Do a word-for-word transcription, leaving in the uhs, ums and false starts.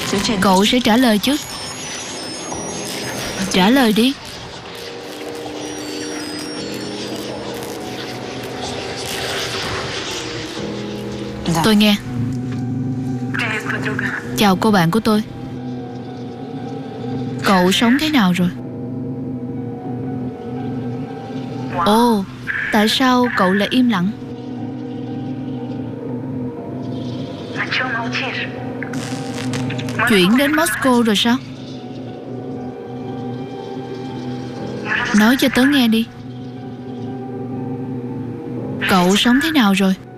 Cậu sẽ trả lời chứ? Trả lời đi. Tôi nghe. Chào cô bạn của tôi. Cậu sống thế nào rồi? Ồ, tại sao cậu lại im lặng? Chuyển đến Moscow rồi sao? Nói cho tớ nghe đi. Cậu sống thế nào rồi?